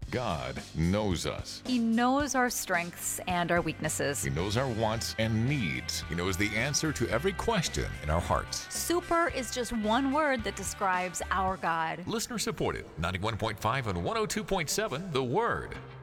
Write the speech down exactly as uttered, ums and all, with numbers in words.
God knows us. He knows our strengths and our weaknesses. He knows our wants and needs. He knows the answer to every question in our hearts. Super is just one word that describes our God. Listener supported, ninety-one point five and one oh two point seven, The Word.